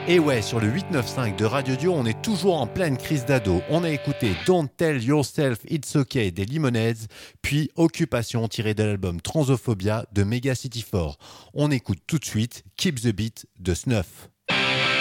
Et ouais, sur le 895 de Radio Dio, on est toujours en pleine crise d'ado. On a écouté Don't Tell Yourself It's Okay des Lemonheads, puis Occupation tirée de l'album Transophobia de Mega City 4. On écoute tout de suite Keep the Beat de Snuff.